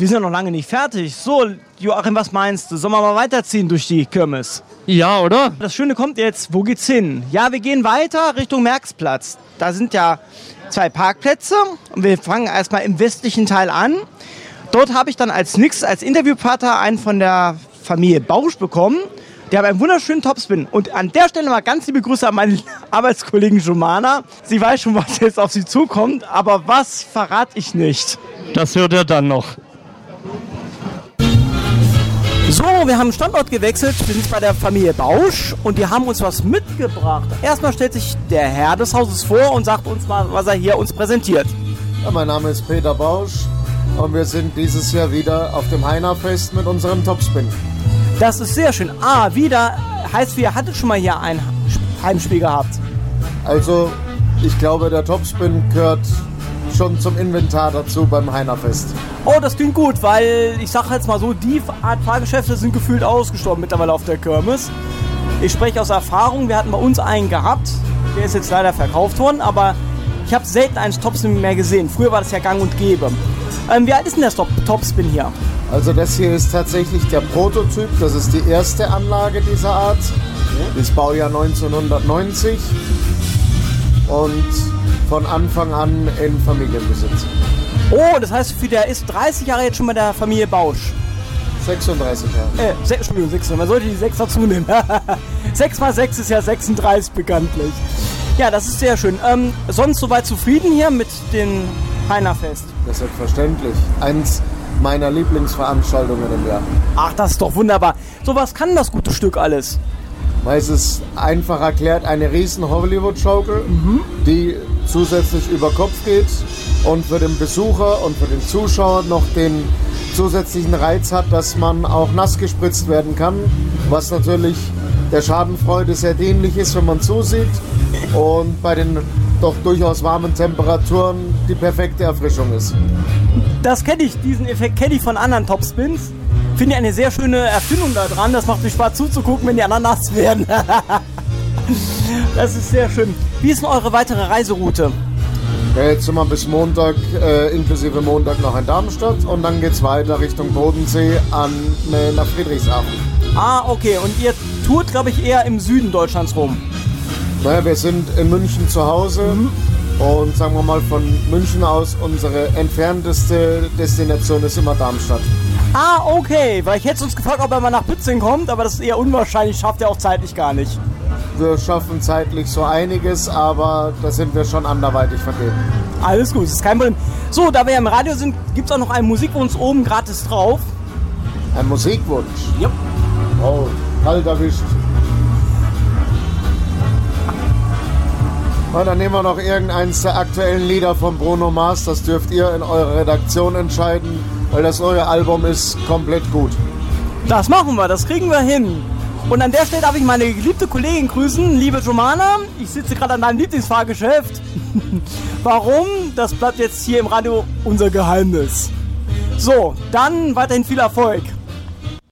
wir sind ja noch lange nicht fertig. So, Joachim, was meinst du? Sollen wir mal weiterziehen durch die Kirmes? Ja, oder? Das Schöne kommt jetzt, wo geht's hin? Ja, wir gehen weiter Richtung Märksplatz. Da sind ja 2 Parkplätze und wir fangen erstmal im westlichen Teil an. Dort habe ich dann als Interviewpartner einen von der Familie Bausch bekommen. Die haben einen wunderschönen Topspin. Und an der Stelle mal ganz liebe Grüße an meine Arbeitskollegen Jomana. Sie weiß schon, was jetzt auf sie zukommt, aber was verrate ich nicht. Das hört er dann noch. So, wir haben Standort gewechselt. Wir sind bei der Familie Bausch und die haben uns was mitgebracht. Erstmal stellt sich der Herr des Hauses vor und sagt uns mal, was er hier uns präsentiert. Ja, mein Name ist Peter Bausch und wir sind dieses Jahr wieder auf dem Heiner-Fest mit unserem Topspin. Das ist sehr schön. Wieder heißt, ihr hattet schon mal hier ein Heimspiel gehabt. Also, ich glaube, der Topspin gehört schon zum Inventar dazu beim Heinerfest. Oh, das klingt gut, weil ich sag jetzt mal so, die Art Fahrgeschäfte sind gefühlt ausgestorben mittlerweile auf der Kirmes. Ich spreche aus Erfahrung, wir hatten bei uns einen gehabt, der ist jetzt leider verkauft worden, aber ich habe selten einen Topspin mehr gesehen. Früher war das ja gang und gäbe. Wie alt ist denn der Topspin hier? Also das hier ist tatsächlich der Prototyp, das ist die erste Anlage dieser Art. Das Baujahr 1990 und von Anfang an in Familienbesitz. Oh, das heißt, der ist 30 Jahre jetzt schon bei der Familie Bausch. 36 Jahre. Entschuldigung, 6. Man sollte die 6 dazu nehmen. 6 mal 6 ist ja 36 bekanntlich. Ja, das ist sehr schön. Sonst soweit zufrieden hier mit dem Heinerfest? Das ist selbstverständlich. Eins meiner Lieblingsveranstaltungen im Jahr. Ach, das ist doch wunderbar. So, was kann das gute Stück alles? Weil es ist einfach erklärt eine riesen Hollywood-Schaukel, die zusätzlich über Kopf geht und für den Besucher und für den Zuschauer noch den zusätzlichen Reiz hat, dass man auch nass gespritzt werden kann, was natürlich der Schadenfreude sehr dienlich ist, wenn man zusieht und bei den doch durchaus warmen Temperaturen die perfekte Erfrischung ist. Das kenne ich, diesen Effekt kenne ich von anderen Topspins. Finde ich eine sehr schöne Erfindung da dran. Das macht mir Spaß zuzugucken, wenn die anderen nass werden. Das ist sehr schön. Wie ist denn eure weitere Reiseroute? Ja, jetzt sind wir bis Montag, inklusive Montag noch in Darmstadt und dann geht's weiter Richtung Bodensee nach Friedrichshafen. Okay. Und ihr tourt, glaube ich, eher im Süden Deutschlands rum. Naja, wir sind in München zu Hause und sagen wir mal von München aus unsere entfernteste Destination ist immer Darmstadt. Okay, weil ich hätte uns gefragt, ob er mal nach Bützing kommt, aber das ist eher unwahrscheinlich, schafft er auch zeitlich gar nicht. Wir schaffen zeitlich so einiges, aber da sind wir schon anderweitig vergeben. Alles gut, ist kein Problem. So, da wir ja im Radio sind, gibt es auch noch einen Musikwunsch oben gratis drauf. Ein Musikwunsch? Ja. Oh, kalt erwischt. Na, dann nehmen wir noch irgendeins der aktuellen Lieder von Bruno Mars. Das dürft ihr in eurer Redaktion entscheiden, weil das neue Album ist komplett gut. Das machen wir, das kriegen wir hin. Und an der Stelle darf ich meine geliebte Kollegin grüßen, liebe Jomana. Ich sitze gerade an deinem Lieblingsfahrgeschäft. Warum? Das bleibt jetzt hier im Radio unser Geheimnis. So, dann weiterhin viel Erfolg.